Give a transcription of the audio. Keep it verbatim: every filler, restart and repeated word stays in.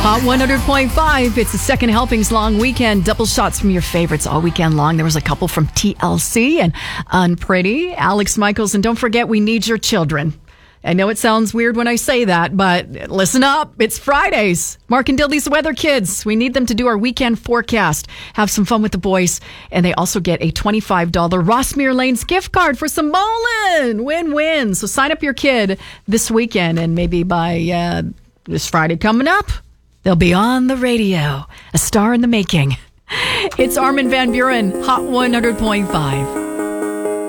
Hot one hundred point five. It's the second helpings long weekend. Double shots from your favorites all weekend long. There was a couple from T L C and Unpretty, Alex Michaels. And don't forget, we need your children. I know it sounds weird when I say that, but listen up. It's Fridays. Mark and Dilly's Weather Kids. We need them to do our weekend forecast. Have some fun with the boys. And they also get a twenty-five dollars Rossmere Lanes gift card for some bowling. Win-win. So sign up your kid this weekend, and maybe by uh, this Friday coming up, they'll be on the radio. A star in the making. It's Armin van Buuren, Hot one hundred point five.